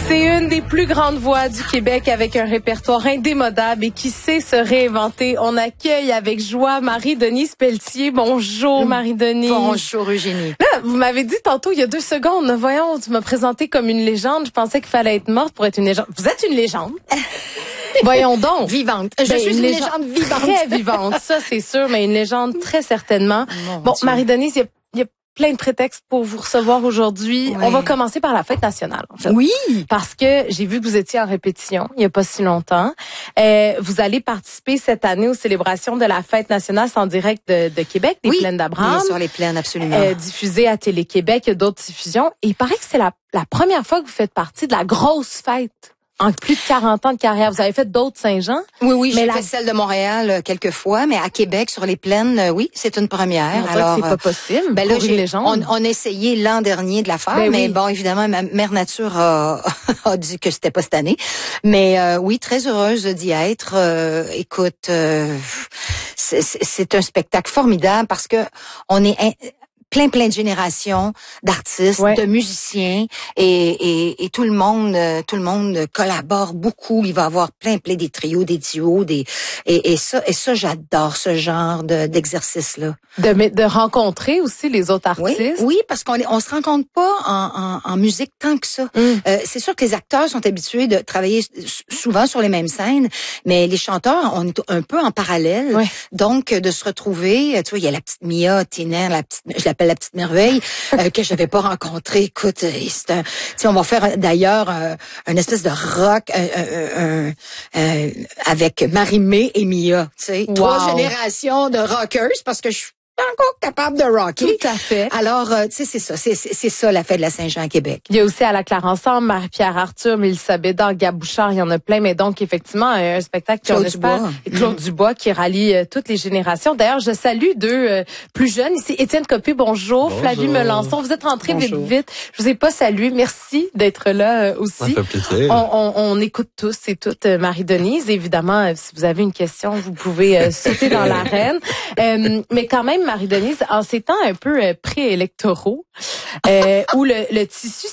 C'est une des plus grandes voix du Québec avec un répertoire indémodable et qui sait se réinventer. On accueille avec joie Marie-Denise Pelletier. Bonjour Marie-Denise. Bonjour Eugénie. Là, vous m'avez dit tantôt, il y a 2 secondes, voyons, tu m'as présenté comme une légende. Je pensais qu'il fallait être morte pour être une légende. Vous êtes une légende. Voyons donc. Vivante. Je suis une légende vivante. Très vivante, ça c'est sûr, mais une légende très certainement. Bon, Marie-Denise, il y a plein de prétextes pour vous recevoir aujourd'hui. Oui. On va commencer par la fête nationale, en fait. Oui. Parce que j'ai vu que vous étiez en répétition il y a pas si longtemps. Vous allez participer cette année aux célébrations de la fête nationale en direct de Québec, des Plaines d'Abraham. Oui, sur les plaines, absolument. Diffusée à Télé-Québec, il y a d'autres diffusions. Et il paraît que c'est la première fois que vous faites partie de la grosse fête. En plus de 40 ans de carrière, vous avez fait d'autres Saint-Jean? Oui, j'ai fait celle de Montréal quelques fois, mais à Québec, sur les plaines, oui, c'est une première. On alors, c'est pas possible pour une légende. On a essayé l'an dernier de la faire, mais bon, évidemment, ma mère nature a dit que c'était pas cette année. Mais oui, très heureuse d'y être. Écoute, c'est un spectacle formidable parce que on est plein de générations d'artistes, de musiciens et tout le monde collabore beaucoup. Il va y avoir plein des trios, des duos, et ça j'adore ce genre d'exercice là. De rencontrer aussi les autres artistes. Oui, parce qu'on se rencontre pas en musique tant que ça. C'est sûr que les acteurs sont habitués de travailler souvent sur les mêmes scènes, mais les chanteurs on est un peu en parallèle. Donc de se retrouver, tu vois, il y a la petite Mia Tiner, je l'appelle la petite merveille que j'avais pas rencontrée. Écoute, on va faire d'ailleurs un espèce de rock avec Marie-Mé et Mia, tu sais, 3 générations de rockers parce que je suis pas encore capable de rocker. Tout à fait. Alors, tu sais, c'est ça la fête de la Saint-Jean à Québec. Il y a aussi à la Claire Ensemble, Marie-Pierre Arthur, Mélissa Bédard, Gab Bouchard, il y en a plein, mais donc effectivement un spectacle qui Claude Dubois qui rallie toutes les générations. D'ailleurs, je salue 2 plus jeunes ici. Étienne Copé, bonjour. Flavie Melançon, vous êtes rentrés vite. Je vous ai pas salué. Merci d'être là aussi. Ça fait plaisir. On écoute tous et toutes Marie-Denise. Évidemment, si vous avez une question, vous pouvez sauter dans l'arène. Mais quand même, Marie-Denise, en ces temps un peu préélectoraux, où le tissu